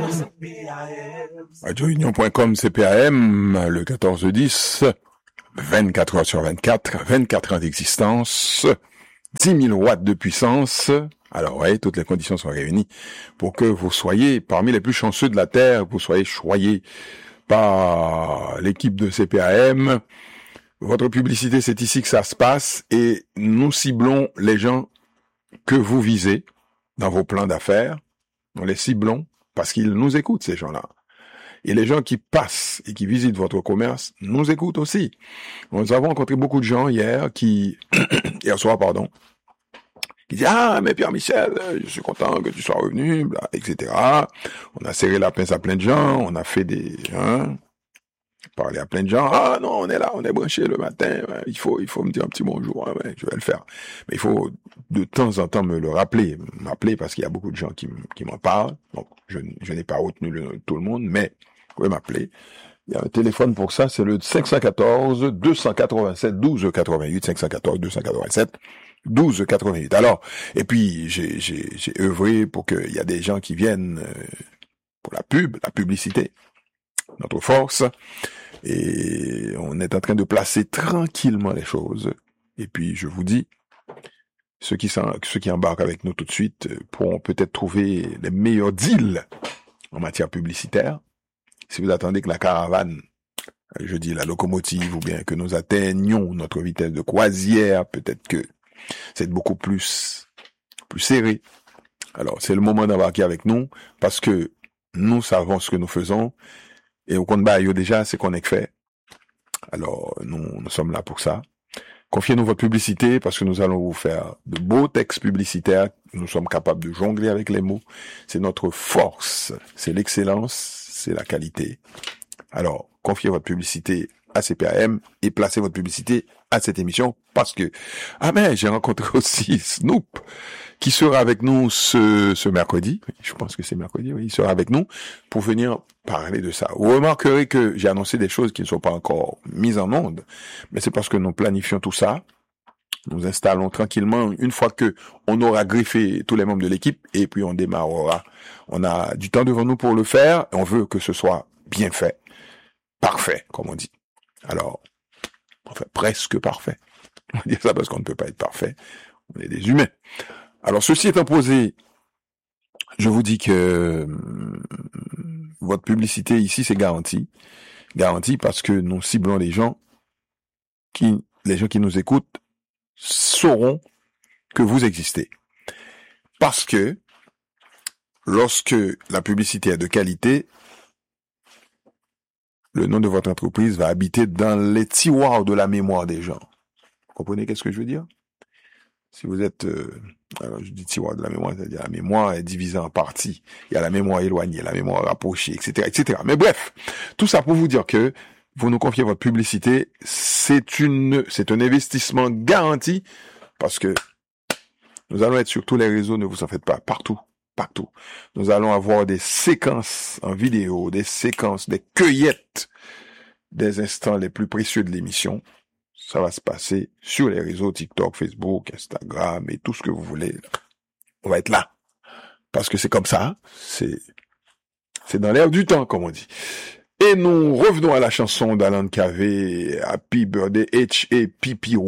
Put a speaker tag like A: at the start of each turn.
A: radiounion.com CPAM, le 14-10, 24 heures sur 24, 24 ans d'existence, 10 000 watts de puissance. Alors ouais, toutes les conditions sont réunies pour que vous soyez parmi les plus chanceux de la Terre, vous soyez choyés par l'équipe de CPAM. Votre publicité, c'est ici que ça se passe et nous ciblons les gens que vous visez dans vos plans d'affaires. Nous les ciblons parce qu'ils nous écoutent, ces gens-là. Et les gens qui passent et qui visitent votre commerce nous écoutent aussi. Nous avons rencontré beaucoup de gens hier soir, qui disent « Ah, mais Pierre-Michel, je suis content que tu sois revenu, bla, etc. » On a serré la pince à plein de gens, on a fait parler à plein de gens. « Ah non, on est là, on est branché le matin, ouais, il faut me dire un petit bonjour, ouais, je vais le faire. » Mais il faut de temps en temps me le m'appeler parce qu'il y a beaucoup de gens qui m'en parlent. Donc, je n'ai pas retenu tout le monde, mais vous pouvez m'appeler. Il y a un téléphone pour ça, c'est le 514-287-1288, 514-287-1288. Alors, et puis, j'ai œuvré pour qu'il y a des gens qui viennent pour la publicité, notre force, et on est en train de placer tranquillement les choses. Et puis, je vous dis, ceux qui embarquent avec nous tout de suite pourront peut-être trouver les meilleurs deals en matière publicitaire. Si vous attendez que la caravane, je dis la locomotive, ou bien que nous atteignions notre vitesse de croisière, peut-être que c'est beaucoup plus serré. Alors, c'est le moment d'embarquer avec nous, parce que nous savons ce que nous faisons, et au compte baillot déjà, c'est qu'on est fait. Alors, nous sommes là pour ça. Confiez-nous votre publicité, parce que nous allons vous faire de beaux textes publicitaires. Nous sommes capables de jongler avec les mots. C'est notre force, c'est l'excellence, c'est la qualité. Alors, confiez votre publicité à CPAM et placez votre publicité à cette émission parce que, mais j'ai rencontré aussi Snoop qui sera avec nous ce mercredi. Je pense que c'est mercredi, oui, il sera avec nous pour venir parler de ça. Vous remarquerez que j'ai annoncé des choses qui ne sont pas encore mises en onde, mais c'est parce que nous planifions tout ça. Nous installons tranquillement une fois que on aura griffé tous les membres de l'équipe et puis on démarrera. On a du temps devant nous pour le faire et on veut que ce soit bien fait. Parfait, comme on dit. Alors, enfin, presque parfait. On va dire ça parce qu'on ne peut pas être parfait. On est des humains. Alors, ceci étant posé, je vous dis que votre publicité ici, c'est garanti. Garanti parce que nous ciblons les gens qui nous écoutent sauront que vous existez. Parce que lorsque la publicité est de qualité, le nom de votre entreprise va habiter dans les tiroirs de la mémoire des gens. Vous comprenez qu'est-ce que je veux dire? Si vous êtes, alors je dis tiroir de la mémoire, c'est-à-dire la mémoire est divisée en parties. Il y a la mémoire éloignée, la mémoire rapprochée, etc., etc. Mais bref, tout ça pour vous dire que vous nous confiez votre publicité, c'est un investissement garanti parce que nous allons être sur tous les réseaux, ne vous en faites pas, partout. Nous allons avoir des séquences en vidéo, des séquences, des cueillettes des instants les plus précieux de l'émission. Ça va se passer sur les réseaux TikTok, Facebook, Instagram et tout ce que vous voulez. On va être là. Parce que c'est comme ça. C'est dans l'air du temps, comme on dit. Et nous revenons à la chanson d'Alan Kavé, Happy Birthday H.A.P.P.